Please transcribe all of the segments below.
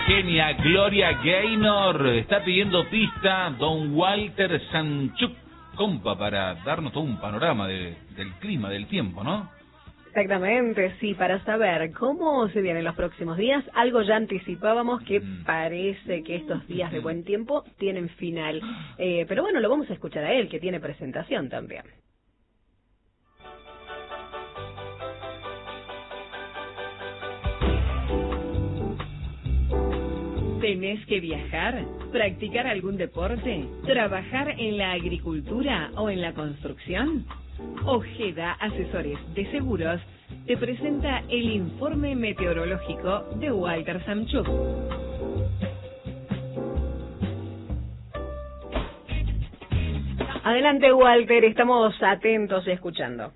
genia Gloria Gaynor está pidiendo pista don Walter Sanchuk, compa, para darnos todo un panorama del clima, del tiempo, ¿no? Exactamente, sí, para saber cómo se vienen los próximos días. Algo ya anticipábamos que parece que estos días de buen tiempo tienen final. Pero bueno, lo vamos a escuchar a él, que tiene presentación también. ¿Tenés que viajar? ¿Practicar algún deporte? ¿Trabajar en la agricultura o en la construcción? Ojeda Asesores de Seguros te presenta el informe meteorológico de Walter Sanchuk. Adelante, Walter, estamos atentos y escuchando.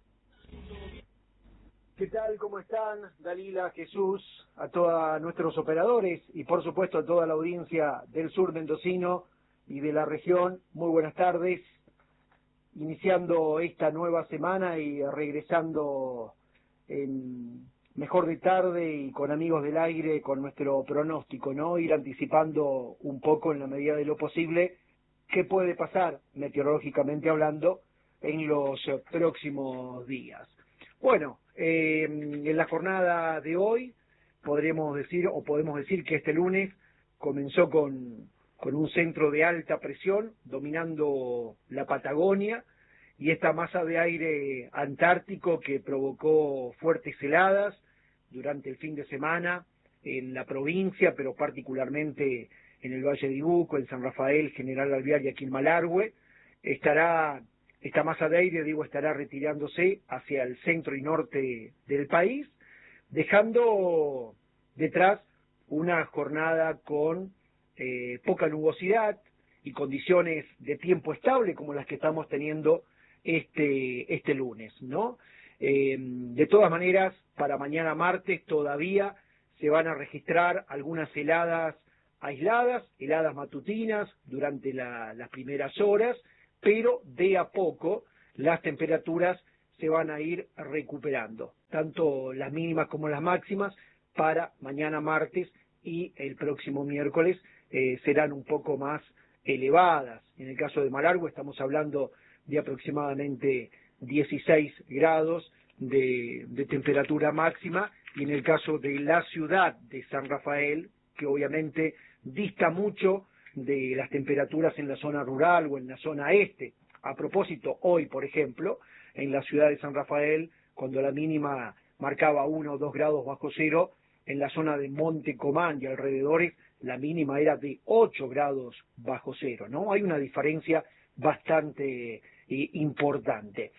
¿Qué tal? ¿Cómo están? Dalila, Jesús, a todos nuestros operadores y por supuesto a toda la audiencia del sur mendocino y de la región. Muy buenas tardes. Iniciando esta nueva semana y regresando en mejor de tarde y con amigos del aire con nuestro pronóstico, ¿no? Ir anticipando un poco en la medida de lo posible qué puede pasar meteorológicamente hablando en los próximos días. Bueno, en la jornada de hoy podemos decir que este lunes comenzó con un centro de alta presión dominando la Patagonia y esta masa de aire antártico que provocó fuertes heladas durante el fin de semana en la provincia, pero particularmente en el Valle de Ibuco, en San Rafael, General Alvear y aquí en Malargüe. Esta masa de aire, estará retirándose hacia el centro y norte del país, dejando detrás una jornada con poca nubosidad y condiciones de tiempo estable como las que estamos teniendo este lunes, ¿no? De todas maneras, para mañana martes todavía se van a registrar algunas heladas aisladas, heladas matutinas durante las primeras horas, pero de a poco las temperaturas se van a ir recuperando, tanto las mínimas como las máximas para mañana martes y el próximo miércoles serán un poco más elevadas. En el caso de Malargüe estamos hablando de aproximadamente 16 grados de temperatura máxima, y en el caso de la ciudad de San Rafael, que obviamente dista mucho de las temperaturas en la zona rural o en la zona este. A propósito, hoy, por ejemplo, en la ciudad de San Rafael, cuando la mínima marcaba 1 o 2 grados bajo cero, en la zona de Monte Comán y alrededores, la mínima era de 8 grados bajo cero, ¿no? Hay una diferencia bastante importante.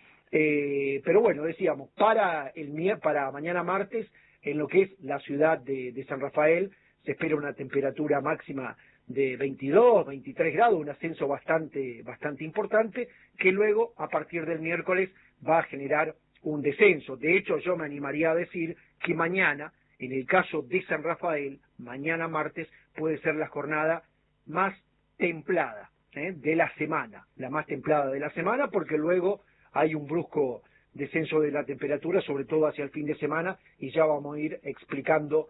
Pero bueno, decíamos, para mañana martes, en lo que es la ciudad de San Rafael, se espera una temperatura máxima de 22, 23 grados, un ascenso bastante importante, que luego, a partir del miércoles, va a generar un descenso. De hecho, yo me animaría a decir que mañana, en el caso de San Rafael, mañana martes, puede ser la jornada más templada de la semana, la más templada de la semana, porque luego hay un brusco descenso de la temperatura, sobre todo hacia el fin de semana, y ya vamos a ir explicando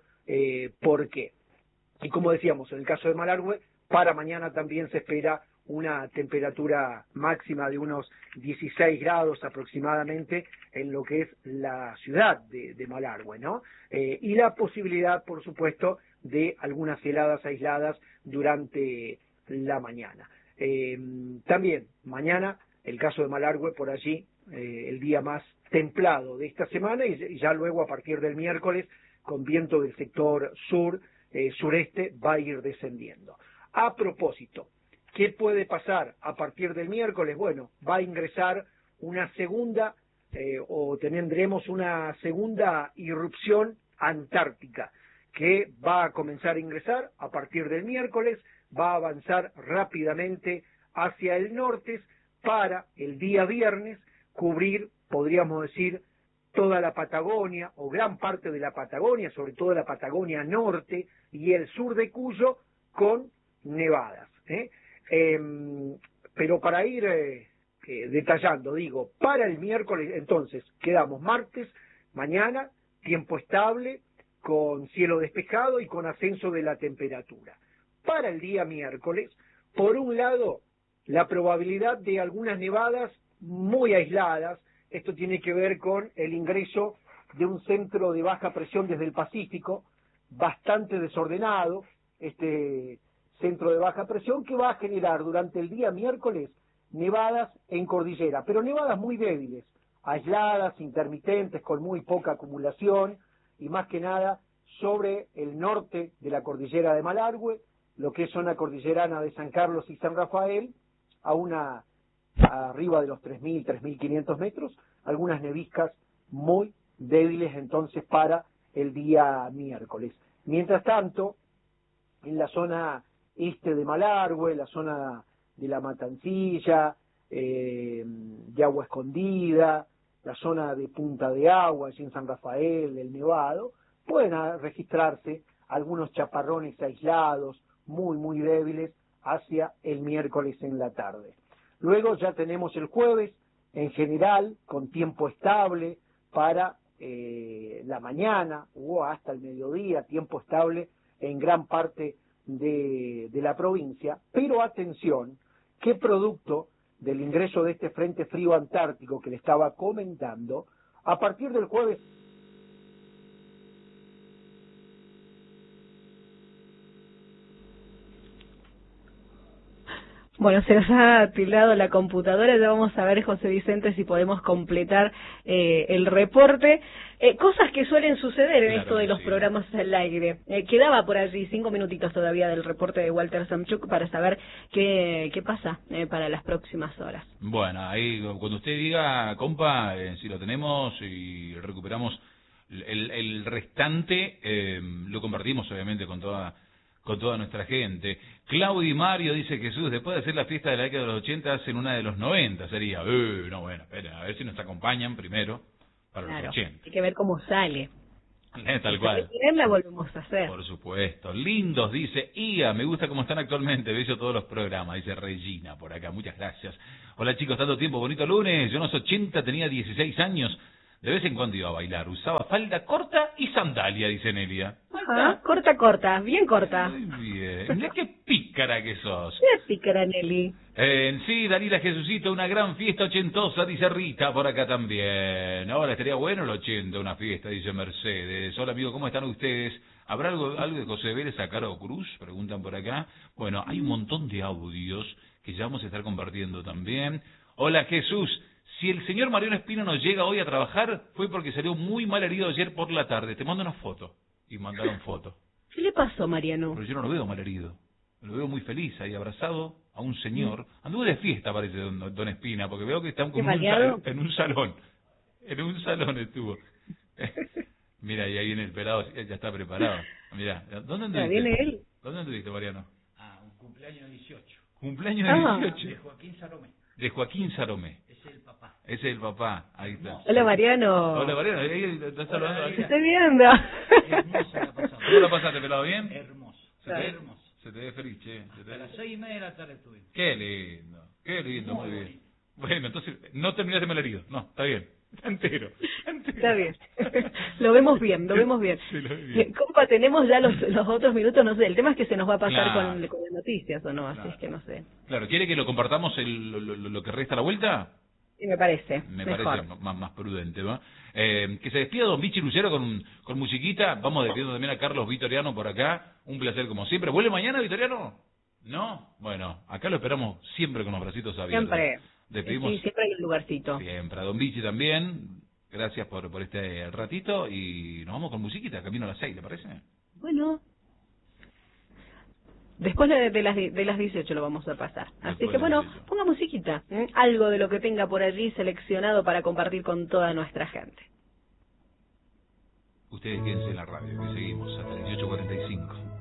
por qué. Y como decíamos, en el caso de Malargüe, para mañana también se espera una temperatura máxima de unos 16 grados aproximadamente en lo que es la ciudad de Malargüe, ¿no? Y la posibilidad, por supuesto, de algunas heladas aisladas durante la mañana. También mañana, el caso de Malargüe, por allí, el día más templado de esta semana, y ya luego a partir del miércoles, con viento del sector sureste, va a ir descendiendo. A propósito, ¿qué puede pasar a partir del miércoles? Bueno, va a ingresar una segunda, tendremos una segunda irrupción antártica, que va a comenzar a ingresar a partir del miércoles, va a avanzar rápidamente hacia el norte para el día viernes cubrir, podríamos decir, toda la Patagonia o gran parte de la Patagonia, sobre todo la Patagonia norte y el sur de Cuyo, con nevadas. Pero para ir detallando, digo, para el miércoles, entonces, quedamos martes, mañana, tiempo estable, con cielo despejado y con ascenso de la temperatura. Para el día miércoles, por un lado, la probabilidad de algunas nevadas muy aisladas. Esto tiene que ver con el ingreso de un centro de baja presión desde el Pacífico, bastante desordenado, este centro de baja presión, que va a generar durante el día miércoles nevadas en cordillera, pero nevadas muy débiles, aisladas, intermitentes, con muy poca acumulación, y más que nada sobre el norte de la cordillera de Malargüe, lo que es zona cordillerana de San Carlos y San Rafael, arriba de los 3.000, 3.500 metros, algunas neviscas muy débiles entonces para el día miércoles. Mientras tanto, en la zona este de Malargüe, la zona de La Matancilla, de Agua Escondida, la zona de Punta de Agua, allí en San Rafael, el Nevado, pueden registrarse algunos chaparrones aislados, muy débiles, hacia el miércoles en la tarde. Luego ya tenemos el jueves, en general, con tiempo estable para la mañana o hasta el mediodía, tiempo estable en gran parte de la provincia, pero atención, que producto del ingreso de este frente frío antártico que le estaba comentando, a partir del jueves Bueno, se nos ha tildado la computadora, ya vamos a ver, José Vicente, si podemos completar el reporte. Cosas que suelen suceder en esto de los programas al aire. Quedaba por allí 5 minutitos todavía del reporte de Walter Samchuk para saber qué pasa para las próximas horas. Bueno, ahí cuando usted diga, compa, si lo tenemos y recuperamos el restante, lo compartimos obviamente con toda nuestra gente. Claudio y Mario dice: Jesús, después de hacer la fiesta de la década de los 80, hacen una de los 90, sería. No, bueno, espera, a ver si nos acompañan primero para los 80. Hay que ver cómo sale. Tal cual. Si la volvemos a hacer. Por supuesto. Lindos, dice Ia, me gusta cómo están actualmente, bello todos los programas, dice Regina por acá, muchas gracias. Hola chicos, tanto tiempo, bonito lunes, yo en los 80 tenía 16 años. De vez en cuando iba a bailar, usaba falda corta y sandalia, dice Nelia. Ajá, corta, bien corta. Muy bien, mirá qué pícara que sos. Qué pícara, Nelly. Sí, Dalila Jesucito, una gran fiesta ochentosa, dice Rita, por acá también. Ahora estaría bueno el 80, una fiesta, dice Mercedes. Hola amigo, ¿cómo están ustedes? ¿Habrá algo de José Vélez a Caro Cruz? Preguntan por acá. Bueno, hay un montón de audios que ya vamos a estar compartiendo también. Hola Jesús. Si el señor Mariano Espino no llega hoy a trabajar, fue porque salió muy mal herido ayer por la tarde. Te mando una foto. Y mandaron foto. ¿Qué le pasó, Mariano? Pero yo no lo veo mal herido. Lo veo muy feliz ahí, abrazado a un señor. Anduvo de fiesta, parece, don Espina, porque veo que está como en un salón. En un salón estuvo. Mira, y ahí viene el pelado, ya está preparado. Mira, ¿dónde anduviste? ¿Viene él? ¿Dónde anduviste, Mariano? Un cumpleaños 18. ¿Cumpleaños 18? De Joaquín Salomé. De Joaquín Salomé. Ese es el papá. Ese es el papá, ahí está. Hola, Mariano. Hola, Mariano, ahí está saludando. Te estoy viendo. Hermosa la pasamos. ¿Cómo la pasaste, pelado? ¿Bien? Hermoso. Hermoso. Se te ve feliz, che. Hasta las 6:30 de la tarde estuve. Qué lindo, muy bien. Bueno, entonces, no terminaste malherido. No, está bien. Está entero. Está bien. Lo vemos bien. Sí, lo bien. Compa, tenemos ya los otros minutos, no sé. El tema es que se nos va a pasar Claro. con las noticias, ¿o no? Así es que no sé. Claro, ¿quiere que lo compartamos lo que resta a la vuelta? Sí, me parece. Me mejor. parece más prudente, ¿no? Que se despida don Vichy Lucero con musiquita. Vamos despidiendo también a Carlos Vitoriano por acá. Un placer como siempre. ¿Vuelve mañana, Vitoriano? ¿No? Bueno, acá lo esperamos siempre con los bracitos abiertos. Siempre. Despedimos Sí, siempre hay un lugarcito. siempre a don Vichy también. Gracias por este ratito y nos vamos con musiquita, camino a las 6, ¿le parece? Bueno. Después de las 18 lo vamos a pasar. Así que bueno, ponga musiquita. Algo de lo que tenga por allí seleccionado para compartir con toda nuestra gente. Ustedes quédense en la radio, que seguimos hasta las 18:45.